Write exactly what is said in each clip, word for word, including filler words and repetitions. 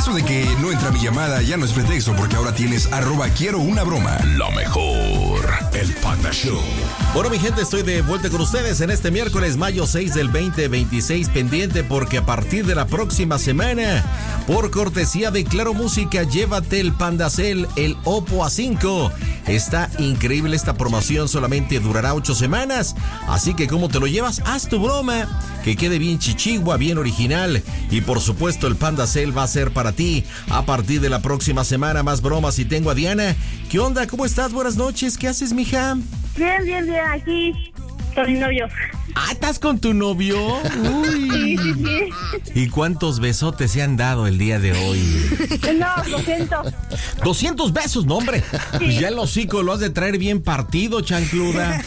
Eso de que no entra mi llamada ya no es pretexto, porque ahora tienes arroba quiero una broma. Lo mejor, el Panda Show. Bueno, mi gente, estoy de vuelta con ustedes en este miércoles, mayo seis del veinte veintiséis, pendiente porque a partir de la próxima semana, por cortesía de Claro Música, llévate el Pandacel, el Oppo A cinco. Está increíble esta promoción, solamente durará ocho semanas, así que ¿cómo te lo llevas? Haz tu broma, que quede bien chichigua, bien original, y por supuesto el Pandacel va a ser para ti a partir de la próxima semana. Más bromas, y tengo a Diana. ¿Qué onda? ¿Cómo estás? Buenas noches. ¿Qué haces, mija? Bien, bien, bien, aquí con mi novio. Ah, ¿estás con tu novio? Uy. Sí, sí, sí. ¿Y cuántos besotes se han dado el día de hoy? No, doscientos. ¿doscientos besos? No, hombre. Sí. Pues ya el hocico lo has de traer bien partido, chancluda.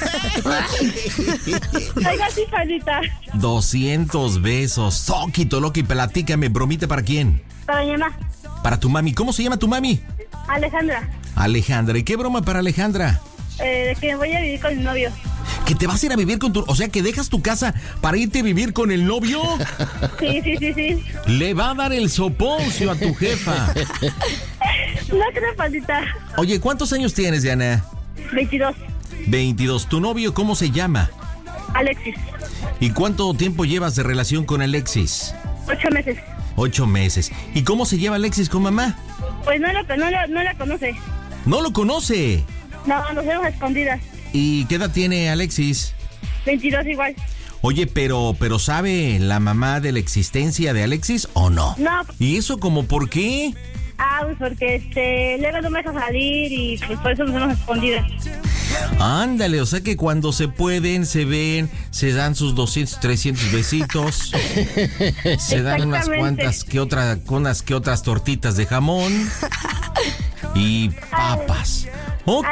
Oiga, sí, Pandita. doscientos besos. Soquito, Loki, platícame. ¿Bromita para quién? Para mi mamá. Para tu mami. ¿Cómo se llama tu mami? Alejandra. Alejandra. ¿Y qué broma para Alejandra? Eh, de que me voy a vivir con mi novio. ¿Que te vas a ir a vivir con tu... O sea, que dejas tu casa para irte a vivir con el novio? Sí, sí, sí, sí. Le va a dar el soponcio a tu jefa. No creo, Pandita. Oye, ¿cuántos años tienes, Diana? veintidós. veintidós. ¿Tu novio cómo se llama? Alexis. ¿Y cuánto tiempo llevas de relación con Alexis? Ocho meses. Ocho meses. ¿Y cómo se lleva Alexis con mamá? Pues no, lo, no, lo, no la conoce. ¿No lo conoce? No, nos vemos a escondidas. ¿Y qué edad tiene Alexis? veintidós igual. Oye, pero, pero ¿sabe la mamá de la existencia de Alexis o no? No. ¿Y eso como por qué? Ah, pues porque este, luego no me deja salir y pues por eso nos vemos a escondidas. Ándale, o sea que cuando se pueden, se ven, se dan sus doscientos, trescientos besitos, se dan unas cuantas que otra, unas que otras tortitas de jamón y papas. Ok.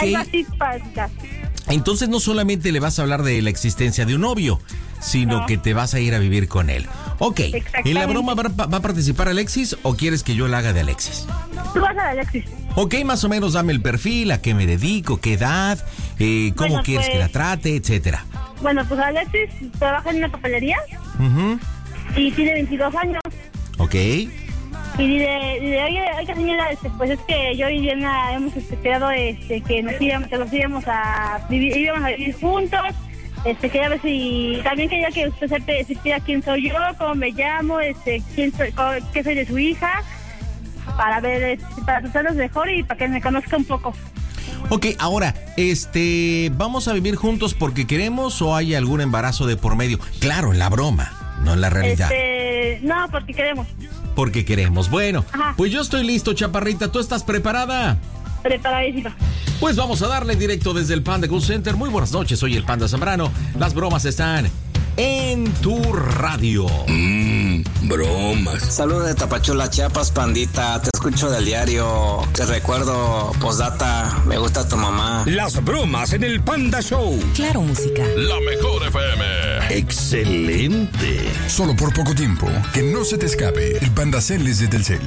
Entonces no solamente le vas a hablar de la existencia de un novio, sino no. que te vas a ir a vivir con él. Ok. ¿En la broma va, va a participar Alexis o quieres que yo la haga de Alexis? Tú vas a de Alexis. Ok, más o menos dame el perfil, a qué me dedico, qué edad, eh, cómo bueno, quieres pues, que la trate, etcétera. Bueno, pues Alexis trabaja en una papelería uh-huh. y tiene veintidós años. Ok. Y dice, dice oye, oiga señora, este, pues es que yo y Diana hemos esperado este, que nos íbamos, que nos íbamos a vivir, íbamos a vivir juntos. Este, quería ver si, también quería que usted sepa si quién soy yo, cómo me llamo, este, quién soy, qué soy de su hija, para ver, para tratarlos mejor y para que me conozca un poco. Ok, ahora, este, ¿vamos a vivir juntos porque queremos o hay algún embarazo de por medio? Claro, en la broma, no en la realidad. Este, no, porque queremos. Porque queremos. Bueno, ajá. Pues yo estoy listo, chaparrita. ¿Tú estás preparada? Preparadísima. Pues vamos a darle directo desde el Panda Cool Center. Muy buenas noches, soy el Panda Zambrano. Las bromas están en tu radio. Mmm, bromas. Saludos de Tapachula, Chiapas, Pandita. Te escucho del diario. Te recuerdo, postdata, me gusta tu mamá. Las bromas en el Panda Show. Claro Música. La mejor F M. Excelente. Solo por poco tiempo. Que no se te escape. El Pandacel es de Telcel.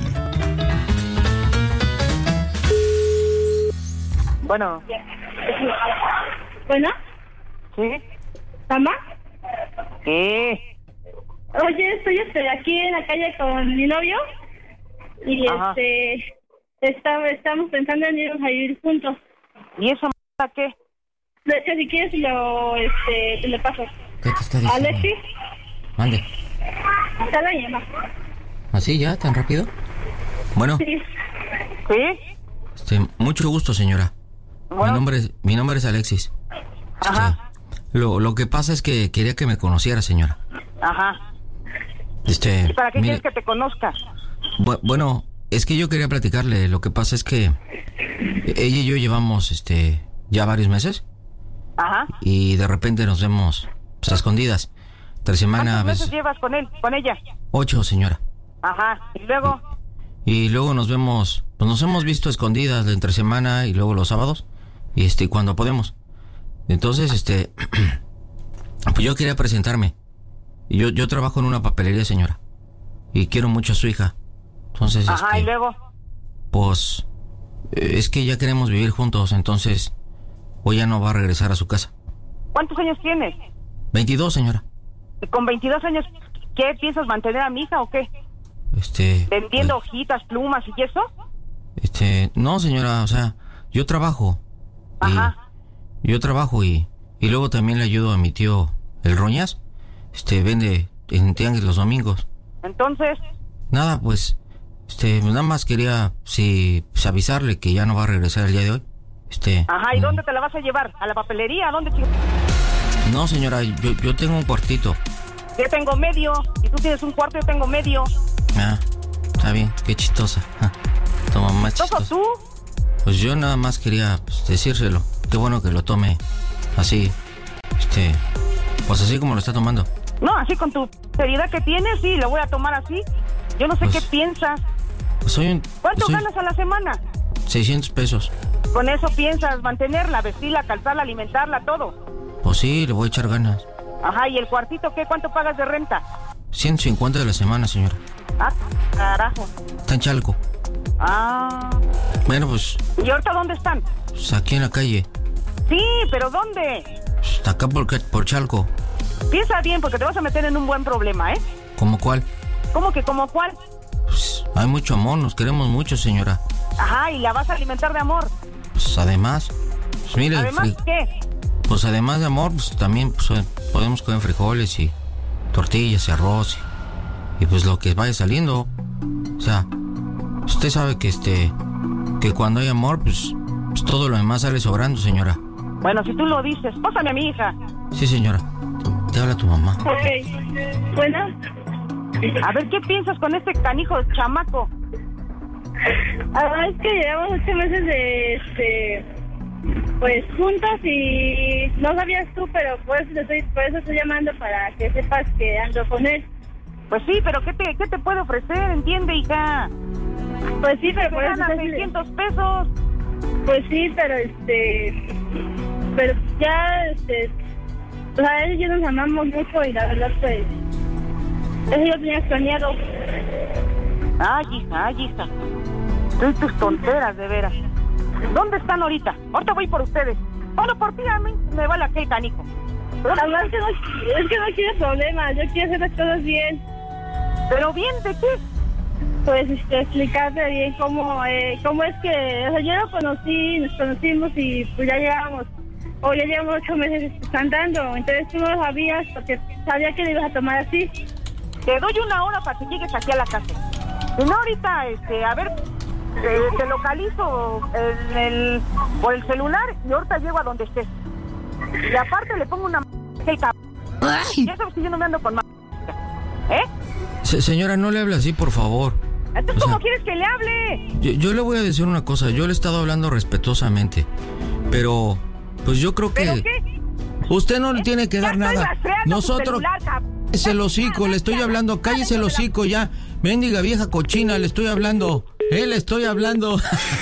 Bueno. ¿Bueno? ¿Sí? ¿Mamá? ¿Qué? Oye, estoy este, aquí en la calle con mi novio y Ajá. este está, estamos pensando en irnos a vivir juntos. ¿Y eso m*** qué? De hecho, si quieres lo, este, te lo paso. ¿Qué te está diciendo? Alexis. Mande. Está la llama. ¿Así ya? ¿Tan rápido? Bueno. Sí. ¿Sí? Este, mucho gusto, señora. Bueno. Mi nombre es, mi nombre es Alexis. Ajá. Este, lo, lo que pasa es que quería que me conociera, señora. Ajá. Este, ¿Y para qué mire, quieres que te conozca? Bu- bueno, es que yo quería platicarle. Lo que pasa es que ella y yo llevamos, este, ya varios meses. Ajá. Y de repente nos vemos, pues, a escondidas. Tres semanas. ¿Cuántos meses llevas con él, con ella? Ocho, señora. Ajá. ¿Y luego? Y, y luego nos vemos, pues nos hemos visto escondidas de entre semana y luego los sábados. Y este, cuando podemos. Entonces, este, pues yo quería presentarme. Yo, yo trabajo en una papelería, señora. Y quiero mucho a su hija. Entonces, Ajá, este, ¿y luego? Pues, es que ya queremos vivir juntos, entonces, hoy ya no va a regresar a su casa. ¿Cuántos años tienes? veintidós, señora. ¿Y con veintidós años, qué piensas mantener a mi hija o qué? este... ¿Vendiendo pues, hojitas, plumas y eso? Este, no, señora, o sea, yo trabajo. Y Ajá. Yo trabajo y, y luego también le ayudo a mi tío, el Roñas. Este, vende en tianguis los domingos. Entonces, Nada, pues, este, nada más quería, si, pues, avisarle que ya no va a regresar el día de hoy. Este... ajá, ¿y mm, dónde te la vas a llevar? ¿A la papelería? ¿A dónde, chico? No, señora, yo, yo tengo un cuartito. Yo tengo medio, y tú tienes un cuarto, yo tengo medio. Ah, está bien, qué chistosa. Ah, tu mamá es ¿Todo chistosa. tú? Pues yo nada más quería, pues, decírselo. Qué bueno que lo tome así, este, pues así como lo está tomando. No, así con tu seriedad que tienes, sí, lo voy a tomar así. Yo no sé Pues- qué piensas. Pues soy un... ¿Cuánto soy ganas a la semana? seiscientos pesos. Con eso piensas mantenerla, vestirla, calzarla, alimentarla, todo. Pues sí, le voy a echar ganas. Ajá, ¿y el cuartito qué? ¿Cuánto pagas de renta? ciento cincuenta de la semana, señora. Ah, carajo. Está en Chalco. Ah. Bueno, pues, ¿Y ahorita dónde están? pues aquí en la calle. Sí, pero ¿dónde? Pues, acá por, por Chalco. Piensa bien porque te vas a meter en un buen problema, ¿eh? ¿Cómo cuál? ¿Cómo que como cuál? Pues hay mucho amor, nos queremos mucho, señora. Ajá, y la vas a alimentar de amor. Pues además, pues mire, Además, fri- ¿qué? pues además de amor, pues también pues, eh, podemos comer frijoles y tortillas y arroz y, y pues lo que vaya saliendo. O sea, usted sabe que este, que cuando hay amor, pues, pues todo lo demás sale sobrando, señora. Bueno, si tú lo dices, pásame a mi hija. Sí, señora. Te habla tu mamá. Ok. Bueno, A ver, ¿qué piensas con este canijo chamaco? la verdad es que llevamos ocho meses de, este, pues, juntos y no sabías tú, pero por eso, te estoy, por eso estoy llamando para que sepas que ando con él. Pues sí, pero ¿qué te, qué te puede ofrecer? ¿Entiende, hija? Pues sí, pero Te por eso gana estoy- seiscientos pesos. Pues sí, pero este, pero ya, este, o sea, él y yo nos amamos mucho y la verdad, pues, eso yo tenía planeado. Ay, hija, ay, hija. Tú y tus tonteras, de veras. ¿Dónde están ahorita? Ahorita voy por ustedes. Solo por ti a mí me vale aquel canijo. La verdad es que no, es que no quiero problemas, yo quiero hacer las cosas bien. ¿Pero bien de qué? Pues este, explicarte bien cómo, eh, cómo es que, o sea, yo lo conocí, nos conocimos y pues ya llevamos, o ya llevamos ocho meses andando, entonces tú no lo sabías porque sabía que le ibas a tomar así. Te doy una hora para que llegues aquí a la casa. Si no, ahorita, este, a ver, eh, te localizo en el, por el celular y ahorita llego a donde estés. Y aparte le pongo una m******, el cabrón. Ya sabes que yo no me ando con m******, ¿eh? Se- señora, no le hable así, por favor. Entonces, O sea, ¿cómo quieres que le hable? Yo, yo le voy a decir una cosa, yo le he estado hablando respetuosamente, pero pues yo creo que... ¿Pero qué? Usted no le tiene que Ya dar estoy nada. rastreando tu Nosotros... celular, cabrón. Cállese el hocico, le estoy hablando, cállese el hocico ya. Mendiga vieja cochina, le estoy hablando. Eh, le estoy hablando.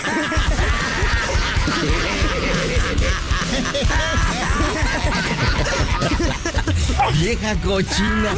Vieja cochina.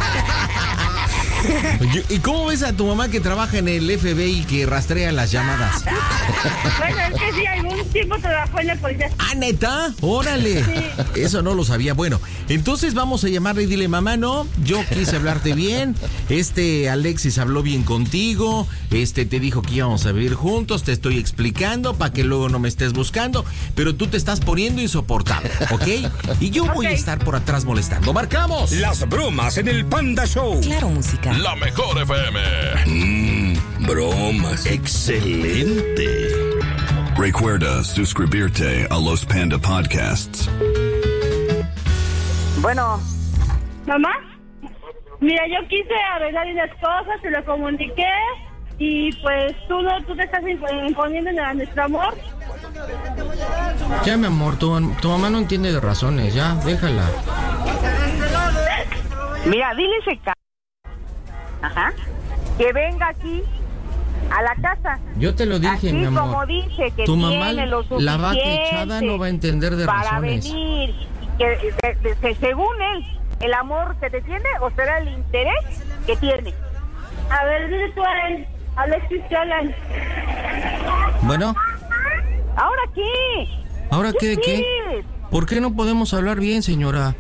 Oye, ¿y cómo ves a tu mamá que trabaja en el F B I que rastrea las llamadas? Bueno, es que sí, algún tiempo trabajó en la policía. ¿Ah, neta? ¡Órale! Sí. Eso no lo sabía. Bueno, entonces vamos a llamarle y dile, mamá, no, yo quise hablarte bien. Este Alexis habló bien contigo. Este te dijo que íbamos a vivir juntos. Te estoy explicando para que luego no me estés buscando. Pero tú te estás poniendo insoportable, ¿ok? Y yo voy a Ok. estar por atrás molestando. ¡Marcamos! Las bromas en el Panda Show. Claro, música. La mejor F M. Mmm, bromas. Excelente. Recuerda suscribirte a los Panda Podcasts. Bueno, Mamá, mira, yo quise arreglar unas cosas, te lo comuniqué y pues tú no, tú te estás imp- imponiendo en nuestro amor. Ya, mi amor, tu, tu mamá no entiende de razones. Ya, déjala. mira, dile ese c... Ajá. Que venga aquí a la casa. Yo te lo dije, Así mi amor. como dice que Tu tiene mamá, lo la vaca suficiente echada, no va a entender de para razones. venir y que, de- de- que según él el amor que te tiene o será el interés que tiene. A ver, dile tú a él, Alexis, que hablan. Bueno, ¿Ahora qué? ¿ahora qué de qué? quieres? ¿Por qué no podemos hablar bien, señora?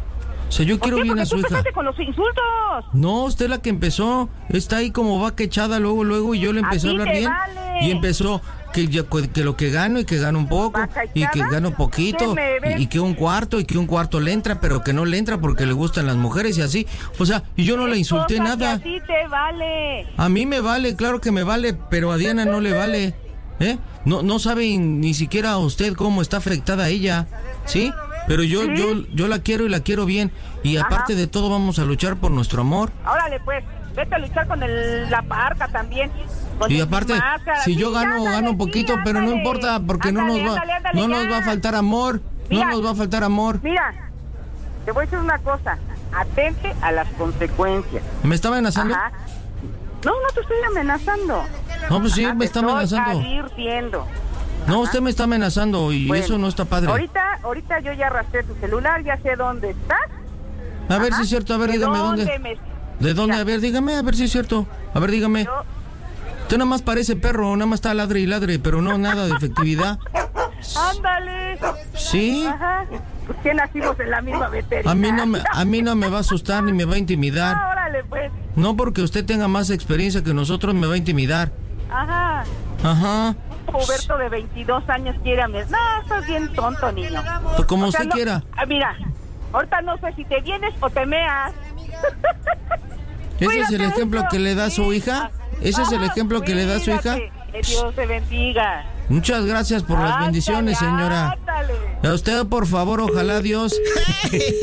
O sea, yo quiero ¿Por qué? bien a Porque su tú hija. empezaste con los insultos. No, usted es la que empezó. Está ahí como vaca echada luego, luego, y yo le empecé a, A ti hablar te bien. vale. Y empezó que, yo- que lo que gano y que gano un poco ¿Vaca y que echada? gano poquito ¿Qué me ves? y, y que un cuarto y que un cuarto le entra, pero que no le entra porque le gustan las mujeres y así. O sea, y yo no le Es insulté cosa nada. que a ti te vale. A mí me vale, claro que me vale, pero a Diana no le vale. ¿Eh? No, no sabe ni siquiera usted cómo está afectada ella, ¿sí? Pero yo, ¿Sí? yo, yo la quiero y la quiero bien. Y Ajá. aparte de todo vamos a luchar por nuestro amor. Órale, pues, vete a luchar con el, la parca también. Con Y el aparte, máscara. si yo Sí, gano, ándale, gano sí, poquito, pero no ándale. importa, porque no Ándale, nos va, ándale, ándale, no nos ya. va a faltar amor, Mira. no nos va a faltar amor. Mira, te voy a decir una cosa. Atente a las consecuencias. ¿Me está amenazando? Ajá. No, no te estoy amenazando. No, pues sí, Ajá, me te está estoy amenazando. advirtiendo. No, usted me está amenazando y Bueno, eso no está padre. Ahorita, ahorita yo ya arrastré tu celular, ya sé dónde estás. A ver Ajá. si es cierto, a ver, ¿De dígame dónde dónde. me- ¿De dónde? Mira, A ver, dígame, a ver si es cierto. A ver, dígame. yo- Usted nada más parece perro, nada más está ladre y ladre, pero no nada de efectividad. Ándale. Sí, Ajá. Pues que nacimos en la misma veterinaria. a mí no me, a mí no me va a asustar ni me va a intimidar. Ah, órale, pues. No porque usted tenga más experiencia que nosotros me va a intimidar. Ajá. Ajá, Huberto de veintidós años quiere a mi... No, estás bien tonto, niño. pues como O sea, usted no- quiera. Ah, mira, ahorita no sé si te vienes o te meas. ¿Ese es el Cuídate ejemplo mucho. que le da a su Sí. hija? ¿Ese es el Ajá, ejemplo que le da a su hija? cuídate. Que Dios te bendiga. Muchas gracias por las Ándale, bendiciones, señora. ándale. A usted, por favor, ojalá Dios